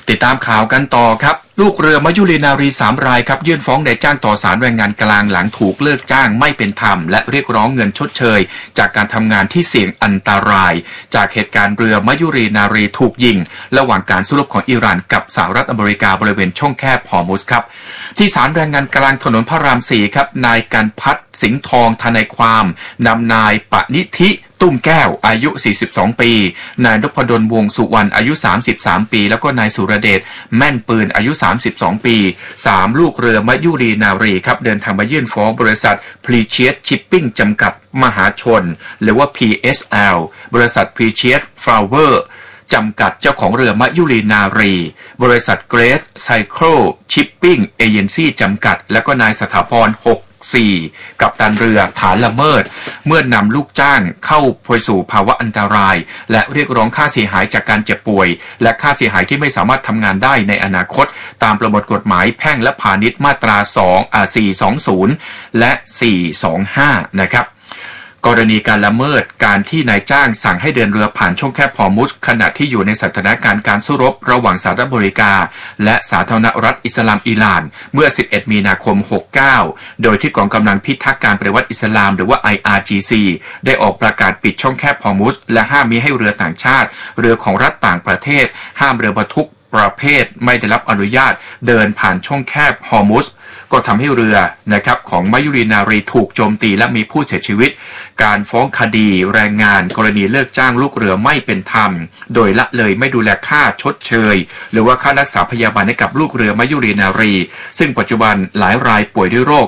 ติดตามข่าวกันต่อครับลูกเรือมยุรีนารี3 รายครับยื่นฟ้องนายจ้างต่อศาลแรงงานกลางหลังถูกเลิกจ้างไม่เป็นธรรมและเรียกร้องเงินชดเชยจากการทำงานที่เสี่ยงอันตรายจากเหตุการณ์เรือมยุรีนารีถูกยิงระหว่างการสู้รบของอิหร่านกับสหรัฐอเมริกาบริเวณช่องแคบฮอร์มุซครับที่ศาลแรงงานกลางถนนพระราม4ครับนายกันพัฒน์สิงห์ทองทนายความนำนายปณิธิตุ้มแก้วอายุ42ปีนายนพดลวงสุวรรณอายุ33ปีแล้วก็นายสุรเดชแม่นปืนอายุ32ปี3ลูกเรือมยุรีนารีครับเดินทางมายื่นฟ้องบริษัท Precious Shipping จำกัดมหาชนหรือว่า PSL บริษัท Precious Flower จำกัดเจ้าของเรือมยุรีนารีบริษัท Grace Cycle Shipping Agency จำกัดและก็นายสถาพร4กัปตันเรือฐานละเมิดเมื่อนำลูกจ้างเข้าไปสู่ภาวะอันตรายและเรียกร้องค่าเสียหายจากการเจ็บป่วยและค่าเสียหายที่ไม่สามารถทำงานได้ในอนาคตตามประมวลกฎหมายแพ่งและพาณิชย์มาตรา420และ425นะครับกรณีการละเมิดการที่นายจ้างสั่งให้เดินเรือผ่านช่องแคบฮอร์มุซขณะที่อยู่ในสถานการณ์การสู้รบระหว่างสหรัฐอเมริกาและสาธารณรัฐอิสลามอิหร่านเมื่อ11มีนาคม69โดยที่กองกำลังพิทักษ์การปฏิวัติอิสลามหรือว่า IRGC ได้ออกประกาศปิดช่องแคบฮอร์มุซและห้ามมิให้เรือต่างชาติเรือของรัฐต่างประเทศห้ามเรือบรรทุกประเภทไม่ได้รับอนุญาตเดินผ่านช่องแคบฮอร์มุซก็ทำให้เรือนะครับของมยุรีนารีถูกโจมตีและมีผู้เสียชีวิตการฟ้องคดีแรงงานกรณีเลิกจ้างลูกเรือไม่เป็นธรรมโดยละเลยไม่ดูแลค่าชดเชยหรือว่าค่ารักษาพยาบาลให้กับลูกเรือมยุรีนารีซึ่งปัจจุบันหลายรายป่วยด้วยโรค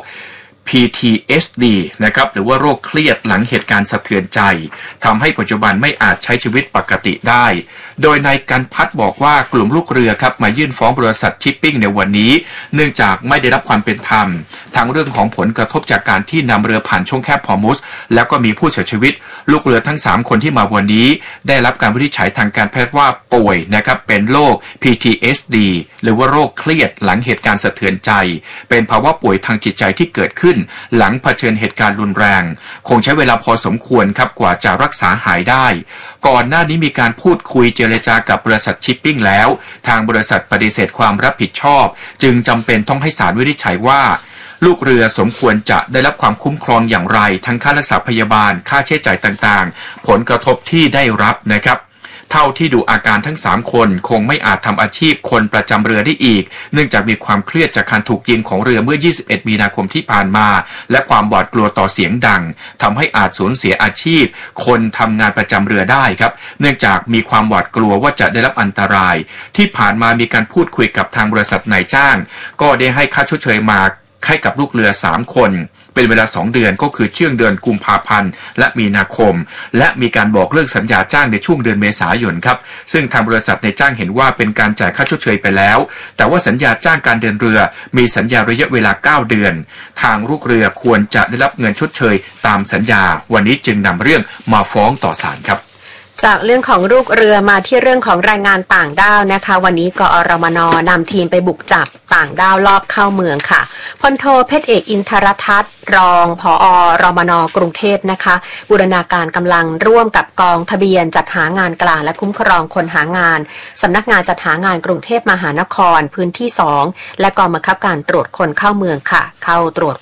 PTSD นะครับหรือว่าโรคเครียดหลังเหตุการณ์สะเทือนใจทำให้ปัจจุบันไม่อาจใช้ชีวิตปกติได้โดยนายกันพัฒน์บอกว่ากลุ่มลูกเรือครับมายื่นฟ้องบริษัทชิปปิ้งในวันนี้เนื่องจากไม่ได้รับความเป็นธรรมทั้งเรื่องของผลกระทบจากการที่นำเรือผ่านช่องแคบฮอร์มุซแล้วก็มีผู้เสียชีวิตลูกเรือทั้ง3คนที่มาวันนี้ได้รับการวินิจฉัยทางการแพทย์ว่าป่วยนะครับเป็นโรค PTSD หรือว่าโรคเครียดหลังเหตุการณ์สะเทือนใจเป็นภาวะป่วยทางจิตใจที่เกิดขึ้นหลังเผชิญเหตุการณ์รุนแรงคงใช้เวลาพอสมควรครับกว่าจะรักษาหายได้ก่อนหน้านี้มีการพูดคุยเจรจากับบริษัทชิปปิ้งแล้วทางบริษัทปฏิเสธความรับผิดชอบจึงจำเป็นต้องให้ศาลวินิจฉัยว่าลูกเรือสมควรจะได้รับความคุ้มครองอย่างไรทั้งค่ารักษาพยาบาลค่าใช้จ่ายต่างๆผลกระทบที่ได้รับนะครับเท่าที่ดูอาการทั้ง3คนคงไม่อาจทำอาชีพคนประจำเรือได้อีกเนื่องจากมีความเครียดจากการถูกยิงของเรือเมื่อ21มีนาคมที่ผ่านมาและความหวาดกลัวต่อเสียงดังทำให้อาจสูญเสียอาชีพคนทำงานประจำเรือได้ครับเนื่องจากมีความหวาดกลัวว่าจะได้รับอันตรายที่ผ่านมามีการพูดคุยกับทางบริษัทนายจ้างก็ได้ให้ค่าชดเชยมาให้กับลูกเรือ3คนเป็นเวลา2เดือนก็คือช่วงเดือนกุมภาพันธ์และมีนาคมและมีการบอกเลิกสัญญาจ้างในช่วงเดือนเมษายนครับซึ่งทางบริษัทนายจ้างเห็นว่าเป็นการจ่ายค่าชดเชยไปแล้วแต่ว่าสัญญาจ้างการเดินเรือมีสัญญาระยะเวลา9เดือนทางลูกเรือควรจะได้รับเงินชดเชยตามสัญญาวันนี้จึงนำเรื่องมาฟ้องต่อศาลครับจากเรื่องของลูกเรือมาที่เรื่องของแรงงานต่างด้าวนะคะวันนี้กอรมน.นำทีมไปบุกจับต่างด้าวลอบเข้าเมืองค่ะพลโทเพชรเอกอินทรทัศน์รองผอ.รมน.กรุงเทพนะคะบูรณาการกำลังร่วมกับกองทะเบียนจัดหางานกลางและคุ้มครองคนหางานสำนักงานจัดหางานกรุงเทพมหานครพื้นที่2และกองบังคับการตรวจคนเข้าเมืองค่ะเข้าตรวจ